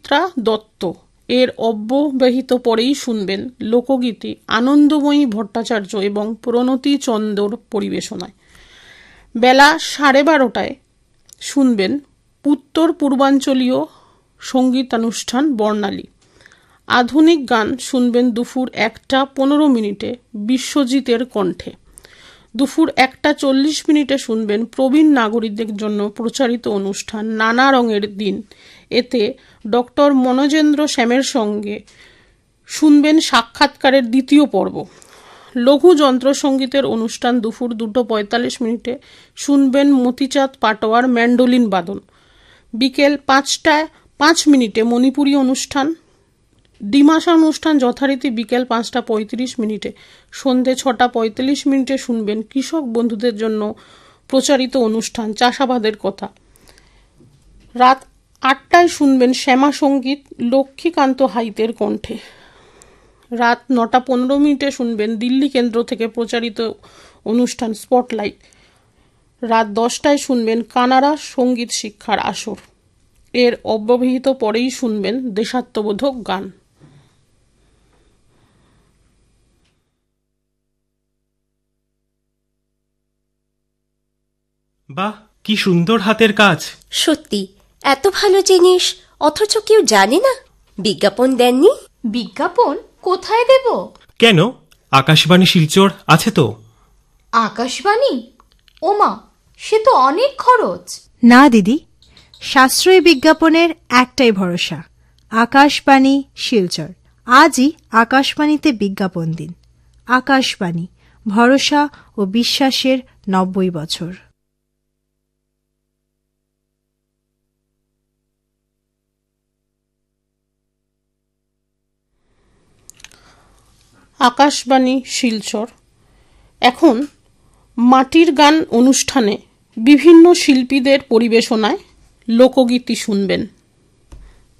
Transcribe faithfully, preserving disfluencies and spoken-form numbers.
সুচিত্রা দত্ত এর অব্যবহিত পরেই শুনবেন লোকগীতি আনন্দময়ী ভট্টাচার্য এবং প্রণতি চন্দর পরিবেশনায়। বেলা সাড়ে বারোটায় শুনবেন উত্তর পূর্বাঞ্চলীয় সঙ্গীতানুষ্ঠান বর্ণালী। আধুনিক গান শুনবেন দুপুর একটা পনেরো মিনিটে বিশ্বজিতের কণ্ঠে। দুপুর একটা চল্লিশ মিনিটে শুনবেন প্রবীণ নাগরিকদের জন্য প্রচারিত অনুষ্ঠান নানা রঙের দিন। এতে ডক্টর মনোজেন্দ্র শ্যামের সঙ্গে শুনবেন সাক্ষাৎকারের দ্বিতীয় পর্ব। লঘু যন্ত্রসঙ্গীতের অনুষ্ঠান দুপুর দুটো পঁয়তাল্লিশ মিনিটে শুনবেন মতিচাঁদ পাটোয়ার ম্যান্ডোলিন বাদন। বিকেল পাঁচটায় পাঁচ মিনিটে মণিপুরী অনুষ্ঠান। ডিমাসা অনুষ্ঠান যথারীতি বিকেল পাঁচটা পঁয়ত্রিশ মিনিটে। সন্ধে ছটা পঁয়তাল্লিশ মিনিটে শুনবেন কৃষক বন্ধুদের জন্য প্রচারিত অনুষ্ঠান চাষাবাদের কথা। রাত আটটায় শুনবেন শ্যামা সঙ্গীত লক্ষ্মীকান্ত হাইতের কণ্ঠে। রাত নটা পনেরো মিনিটে শুনবেন দিল্লি কেন্দ্র থেকে প্রচারিত অনুষ্ঠান স্পটলাইট। রাত দশটায় শুনবেন কানাড়া সঙ্গীত শিক্ষার আসর। এর অব্যবহিত পরেই শুনবেন দেশাত্মবোধক গান। বাহ, কি সুন্দর হাতের কাজ! সত্যি এত ভালো জিনিস অথচ কেউ জানে না। বিজ্ঞাপন দেননি? বিজ্ঞাপন কোথায় দেব? কেন, আকাশবাণী শিলচর আছে তো। আকাশবাণী? ওমা, সে তো অনেক খরচ। না দিদি, সাশ্রয়ী বিজ্ঞাপনের একটাই ভরসা, আকাশবাণী শিলচর। আজই আকাশবাণীতে বিজ্ঞাপন দিন। আকাশবাণী, ভরসা ও বিশ্বাসের নব্বই বছর। আকাশবাণী শিলচর এখন মাটির গান অনুষ্ঠানে বিভিন্ন শিল্পীদের পরিবেশনায় লোকগীতি শুনবেন।